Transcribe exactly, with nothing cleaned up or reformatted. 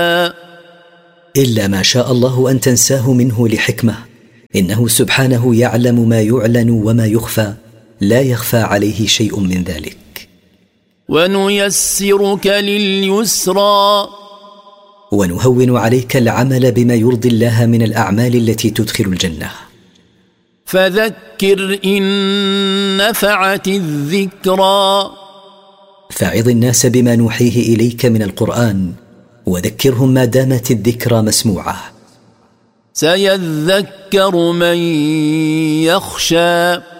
إلا ما شاء الله أن تنساه منه لحكمة، إنه سبحانه يعلم ما يعلن وما يخفى، لا يخفى عليه شيء من ذلك. ونيسرك لليسرى، ونهون عليك العمل بما يرضي الله من الأعمال التي تدخل الجنة. فذكر إن نفعت الذكرى، فعظ الناس بما نوحيه إليك من القرآن، وذكرهم ما دامت الذكرى مسموعة. سيذكر من يخشى،